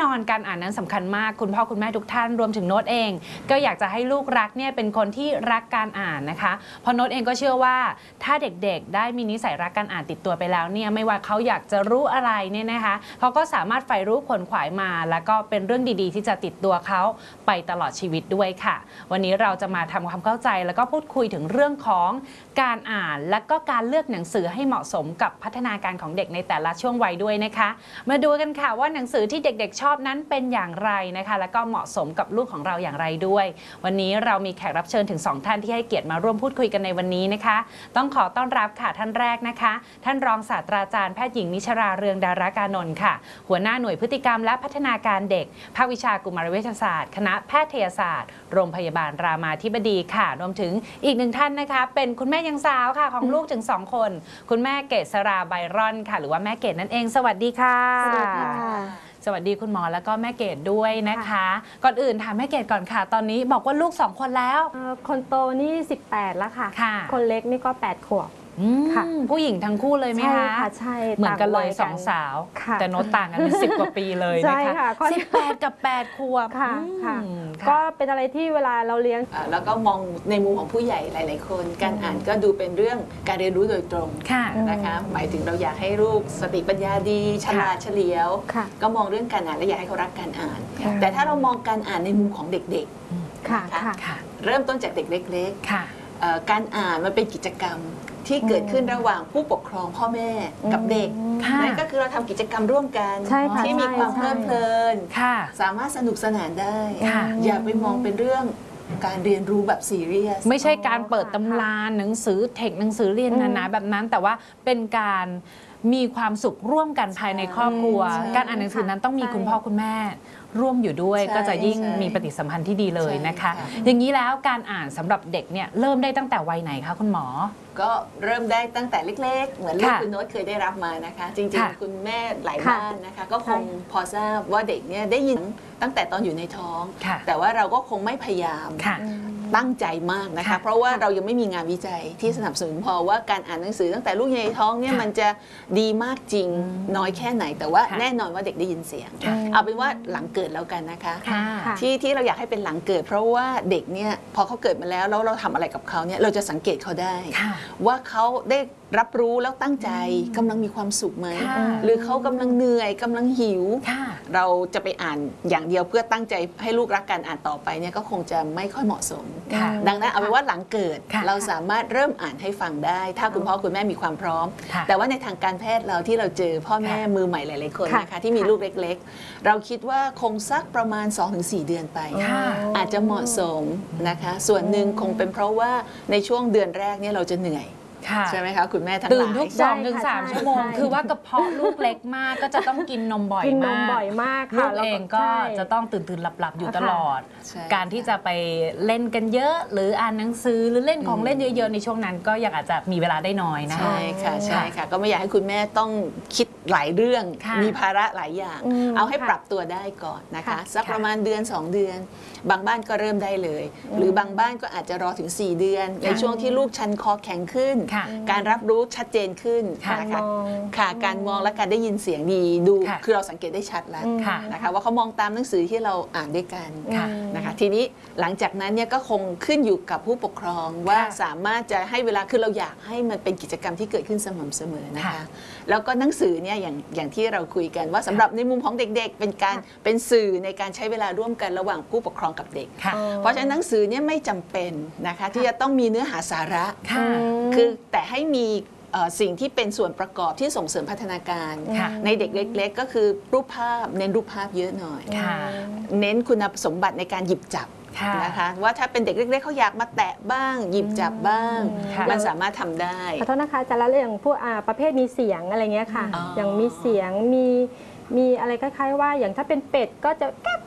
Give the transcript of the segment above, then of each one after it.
อนการอ่านนั้นสำคัญมากคุณพ่อคุณแม่ทุกท่านรวมถึงโน้ตเองก็อยากจะให้ลูกรักเนี่ยเป็นคนที่รักการอ่านนะคะเพราะโน้ตเองก็เชื่อว่าถ้าเด็กๆได้มีนิสัยรักการอ่านติดตัวไปแล้วเนี่ยไม่ว่าเขาอยากจะรู้อะไรเนี่ยนะคะเขาก็สามารถใฝ่รู้ขวนขวายมาแล้วก็เป็นเรื่องดีๆที่จะติดตัวเขาไปตลอดชีวิตด้วยค่ะวันนี้เราจะมาทำความเข้าใจแล้วก็พูดคุยถึงเรื่องของการอ่านและก็การเลือกหนังสือให้เหมาะสมกับพัฒนาการของเด็กในแต่ละช่วงวัยด้วยนะคะมาดูกันค่ะว่าหนังสือที่เด็กๆชอบนั้นเป็นอย่างไรนะคะแล้วก็เหมาะสมกับลูกของเราอย่างไรด้วยวันนี้เรามีแขกรับเชิญถึง2ท่านที่ให้เกียรติมาร่วมพูดคุยกันในวันนี้นะคะต้องขอต้อนรับค่ะท่านแรกนะคะท่านรองศาสตราจารย์แพทย์หญิงนิชราเรืองดารากานนท์ค่ะหัวหน้าหน่วยพฤติกรรมและพัฒนาการเด็กภาควิชากุมารเวชศาสตร์คณะแพทยศาสตร์โรงพยาบาลรามาธิบดีค่ะรวมถึงอีก1ท่านนะคะเป็นคุณแม่ยังสาวค่ะของลูกถึง2คนคุณแม่เกษราไบรอนค่ะหรือว่าแม่เกดนั่นเองสวัสดีค่ะสวัสดีค่ะสวัสดีคุณหมอแล้วก็แม่เกดด้วยนะคะก่อนอื่นถามแม่เกดก่อนค่ะตอนนี้บอกว่าลูก2คนแล้วคนโตนี่18แล้วค่ะคนเล็กนี่ก็8ขวบผู้หญิงทั้งคู่เลยไหมคะใช่เหมือนกันเลย2สาวแต่โน้ตต่างกัน10 กว่าปีเลยนะคะ18กับ8ขวบค่ะก็เป็นอะไรที่เวลาเราเลี้ยงแล้วก็มองในมุมของผู้ใหญ่หลายๆคนการอ่านก็ดูเป็นเรื่องการเรียนรู้โดยตรงนะคะหมายถึงเราอยากให้ลูกสติปัญญาดีฉลาดเฉลียวก็มองเรื่องการอ่านและอยากให้เขารักการอ่านแต่ถ้าเรามองการอ่านในมุมของเด็กๆเริ่มต้นจากเด็กเล็กๆการอ่านมันเป็นกิจกรรมที่เกิดขึ้นระหว่างผู้ปกครองพ่อแม่กับเด็กนั่นก็คือเราทำกิจกรรมร่วมกันที่มีความเพลิดเพลินสามารถสนุกสนานได้อย่าไปมองเป็นเรื่องการเรียนรู้แบบซีเรียสไม่ใช่การเปิดตำราหนังสือเทคหนังสือเรียนนาๆแบบนั้นแต่ว่าเป็นการมีความสุขร่วมกันภายในครอบครัวการอ่านหนังสือนั้นต้องมีคุณพ่อคุณแม่ร่วมอยู่ด้วยก็จะยิ่งมีปฏิสัมพันธ์ที่ดีเลยนะคะอย่างนี้แล้วการอ่านสำหรับเด็กเนี่ยเริ่มได้ตั้งแต่วัยไหนคะคุณหมอก็เริ่มได้ตั้งแต่เล็กๆเหมือนลูกคุณโน้ตเคยได้รับมานะคะจริงๆคุณแม่หลายบ้านนะคะก็คงพอทราบว่าเด็กเนี่ยได้ยินตั้งแต่ตอนอยู่ในท้องแต่ว่าเราก็คงไม่พยายามตั้งใจมากนะคะเพราะว่าเรายังไม่มีงานวิจัยที่สนับสนุนพอว่าการอ่านหนังสือตั้งแต่ลูกอยู่ในท้องเนี่ยมันจะดีมากจริงน้อยแค่ไหนแต่ว่าแน่นอนว่าเด็กได้ยินเสียงเอาเป็นว่าหลังเกิดแล้วกันนะคะที่เราอยากให้เป็นหลังเกิดเพราะว่าเด็กเนี่ยพอเขาเกิดมาแล้วเราทำอะไรกับเขาเนี่ยเราจะสังเกตเขาได้ว่าเขาได้รับรู้แล้วตั้งใจกำลังมีความสุขไหมหรือเขากำลังเหนื่อยกำลังหิวเราจะไปอ่านอย่างเดียวเพื่อตั้งใจให้ลูกรักการอ่านต่อไปเนี่ยก็คงจะไม่ค่อยเหมาะสมดังนั้นเอาเป็นว่าหลังเกิดเราสามารถเริ่มอ่านให้ฟังได้ถ้าคุณพ่อคุณแม่มีความพร้อมแต่ว่าในทางการแพทย์เราที่เราเจอพ่อแม่มือใหม่หลายๆคนนะคะที่มีลูกเล็กๆเราคิดว่าคงสักประมาณ 2-4 เดือนไปอาจจะเหมาะสมนะคะส่วนหนึ่งคงเป็นเพราะว่าในช่วงเดือนแรกเนี่ยเราจะเหนื่อยใช่ไหมคะคุณแม่ทั้งหลายตื่นทุก2-3 ชั่วโมงคือว่ากระเพาะลูกเล็กมากก็จะต้องกินนมบ่อยมากลูกเองก็จะต้องตื่นหลับอยู่ตลอดการที่จะไปเล่นกันเยอะหรืออ่านหนังสือหรือเล่นของเล่นเยอะๆในช่วงนั้นก็ยังอาจจะมีเวลาได้น้อยนะใช่ค่ะก็ไม่อยากให้คุณแม่ต้องคิดหลายเรื่องมีภาระหลายอย่างเอาให้ปรับตัวได้ก่อนนะคะสักประมาณเดือน2 เดือนบางบ้านก็เริ่มได้เลยหรือบางบ้านก็อาจจะรอถึง4 เดือนในช่วงที่ลูกชันคอแข็งขึ้นการรับรู้ชัดเจนขึ้นนะคะการมองและการได้ยินเสียงดีดูคือเราสังเกตได้ชัดแล้วนะคะว่าเขามองตามหนังสือที่เราอ่านด้วยกันนะคะทีนี้หลังจากนั้นเนี่ยก็คงขึ้นอยู่กับผู้ปกครองว่าสามารถจะให้เวลาคือเราอยากให้มันเป็นกิจกรรมที่เกิดขึ้นสม่ำเสมอนะคะแล้วก็หนังสือเนี่ยอย่างที่เราคุยกันว่าสำหรับในมุมของเด็กๆเป็นสื่อในการใช้เวลาร่วมกันระหว่างผู้ปกครองกับเด็กเพราะฉะนั้นหนังสือเนี่ยไม่จำเป็นนะคะที่จะต้องมีเนื้อหาสาระคือแต่ให้มีสิ่งที่เป็นส่วนประกอบที่ส่งเสริมพัฒนาการในเด็กเล็กๆก็คือรูปภาพเน้นรูปภาพเยอะหน่อยเน้นคุณสมบัติในการหยิบจับนะคะว่าถ้าเป็นเด็กเล็กๆเขาอยากมาแตะบ้างหยิบจับบ้างมันสามารถทำได้ขอโทษนะคะจะละเรื่องพวกประเภทมีเสียงอะไรเงี้ยค่ะอย่างมีเสียงมีอะไรคล้ายๆว่าอย่างถ้าเป็นเป็ดก็จะแก๊บ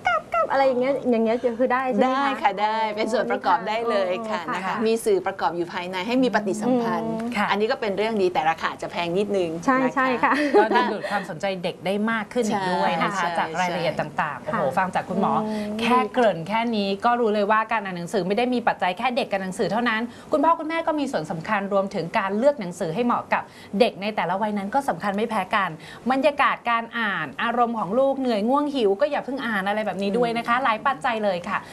บอะไรอย่างเงี้ยคือได้ใช่ไหมคะได้ค่ะได้เป็นส่วนประกอบได้เลยค่ะนะคะมีสื่อประกอบอยู่ภายในให้มีปฏิสัมพันธ์อันนี้ก็เป็นเรื่องดีแต่ราคาจะแพงนิดนึงใช่ค่ะก็ดึงดูดความสนใจเด็กได้มากขึ้นอีกด้วยนะคะจากรายละเอียดต่างๆโอ้โหฟังจากคุณหมอแค่เกริ่นแค่นี้ก็รู้เลยว่าการอ่านหนังสือไม่ได้มีปัจจัยแค่เด็กกับหนังสือเท่านั้นคุณพ่อคุณแม่ก็มีส่วนสำคัญรวมถึงการเลือกหนังสือให้เหมาะกับเด็กในแต่ละวัยนั้นก็สำคัญไม่แพ้กันบรรยากาศการอ่านอารมณ์ของลูกเหนื่อยง่วงหิวก็อย่าเพิ่งอ่านอะไรแบบนี้ด้วยนะคะหลายปัจจัยเลยค่ะ